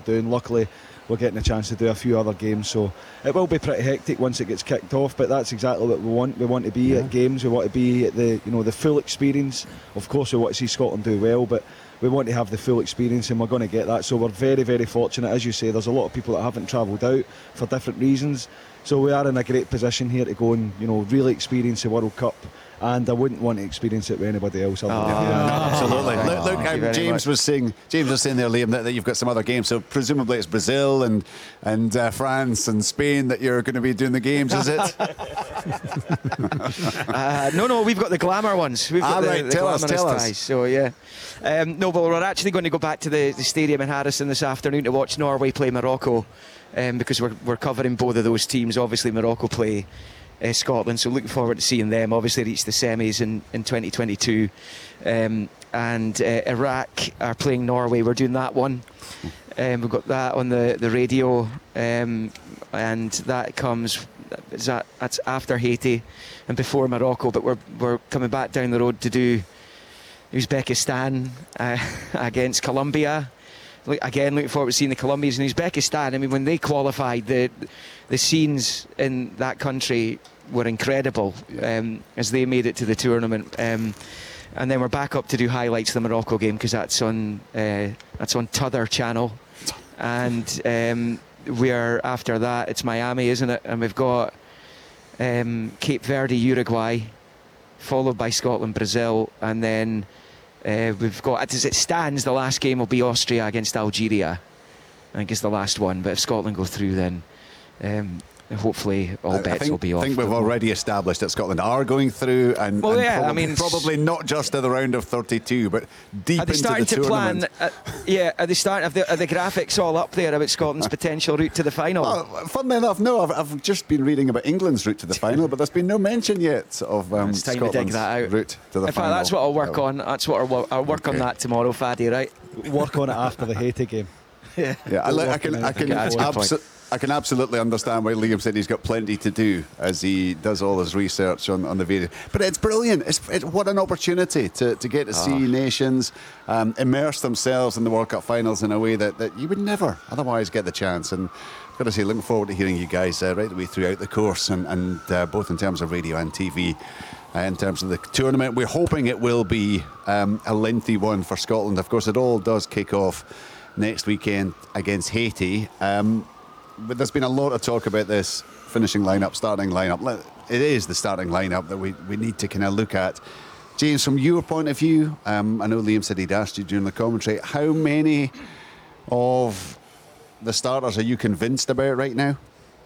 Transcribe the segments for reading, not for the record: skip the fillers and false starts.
doing. Luckily, we're getting a chance to do a few other games, so it will be pretty hectic once it gets kicked off. But that's exactly what we want. We want to be at games. We want to be at the full experience. Of course, we want to see Scotland do well, but we want to have the full experience, and we're going to get that. So we're very, very fortunate. As you say, there's a lot of people that haven't travelled out for different reasons. So we are in a great position here to go and really experience the World Cup. And I wouldn't want to experience it with anybody else. Absolutely. Look how James was saying there, Liam, that you've got some other games. So presumably it's Brazil and France and Spain that you're going to be doing the games, is it? No, we've got the glamour ones. We've got the tell glamorous us. ties. So yeah, no, but we're actually going to go back to the stadium in Harrison this afternoon to watch Norway play Morocco, because we're covering both of those teams. Obviously, Morocco play Scotland, so looking forward to seeing them obviously reach the semis in 2022, and Iraq are playing Norway. We're doing that one. We've got that on the radio, and that comes that's after Haiti and before Morocco, but we're coming back down the road to do Uzbekistan against Colombia. Again, looking forward to seeing the Colombians and Uzbekistan. I mean, when they qualified, the scenes in that country were incredible, as they made it to the tournament. And then we're back up to do highlights of the Morocco game, because that's on T'other channel. And we're after that, it's Miami, isn't it? And we've got Cape Verde, Uruguay, followed by Scotland, Brazil, and then we've got, as it stands, the last game will be Austria against Algeria. I think it's the last one, but if Scotland go through, then hopefully all bets will be off. I think we've already established that Scotland are going through, and probably not just to the round of 32, but deep into the tournament. Are they starting? Are the graphics all up there about Scotland's potential route to the final? Funnily enough, no. I've just been reading about England's route to the final, but there's been no mention yet of it's time Scotland's to dig that out. Route to the final. In fact, that's what I'll work on. That's what I'll work on that tomorrow, Faddy. Right? Work on it after the Haiti game. I can absolutely understand why Liam said he's got plenty to do as he does all his research on the video. But it's brilliant. What an opportunity to get to see nations immerse themselves in the World Cup finals in a way that you would never otherwise get the chance. And I've got to say, looking forward to hearing you guys right the way throughout the course, and both in terms of radio and TV. In terms of the tournament, we're hoping it will be a lengthy one for Scotland. Of course, it all does kick off next weekend against Haiti. But there's been a lot of talk about this finishing lineup, starting lineup. It is the starting lineup that we need to kind of look at. James, from your point of view, I know Liam said he'd asked you during the commentary, how many of the starters are you convinced about right now?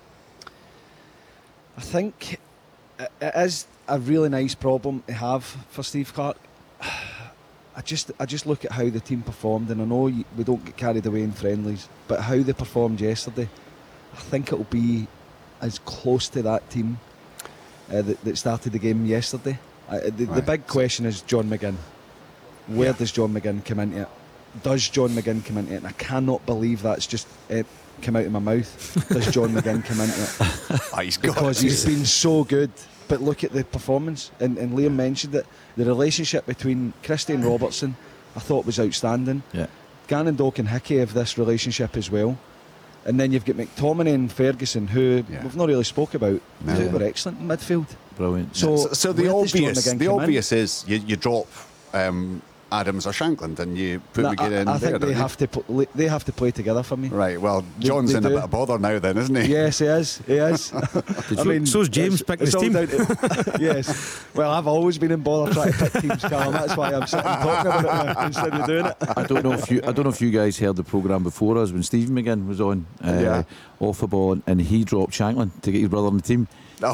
I think it is a really nice problem to have for Steve Clarke. I just look at how the team performed, and I know we don't get carried away in friendlies, but how they performed yesterday, I think it'll be as close to that team that started the game yesterday. The big question is John McGinn. Where does John McGinn come into it? Does John McGinn come into it? And I cannot believe that's just come out of my mouth. Does John McGinn come into it? Because he's been so good. But look at the performance, and Liam mentioned it. The relationship between Christie and Robertson, I thought, was outstanding. Gannon Doak and Hickey have this relationship as well. And then you've got McTominay and Ferguson, who we've not really spoke about. Who were excellent in midfield. Brilliant. So the obvious is you drop Adams or Shankland and you put McGinn in. I think they have to play together for me. Right, well, John's in a bit of bother now then, isn't he? Yes, he is. So's James picking his team. Yes. Well, I've always been in bother trying to pick teams, Callum. That's why I'm sitting talking about it now instead of doing it. I don't know if you guys heard the programme before us when Stephen McGinn was on off the ball, and he dropped Shankland to get his brother on the team. No.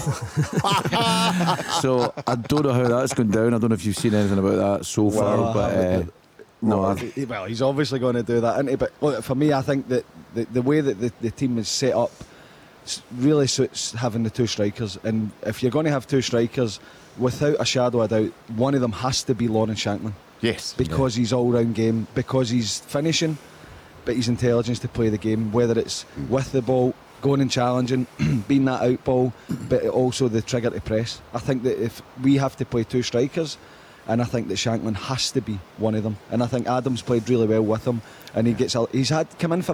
So I don't know how that's gone down. I don't know if you've seen anything about that so far, but well, he's obviously going to do that, isn't he? But look, for me, I think that the way that the team is set up really suits having the two strikers. And if you're going to have two strikers, without a shadow of doubt, one of them has to be Lawrence Shankland. Yes, because he's all-round game, because he's finishing, but his intelligence to play the game, whether it's with the ball, going and challenging, being that out ball, but also the trigger to press. I think that if we have to play two strikers, and I think that Shankland has to be one of them, and I think Adams played really well with him, and he's had come in for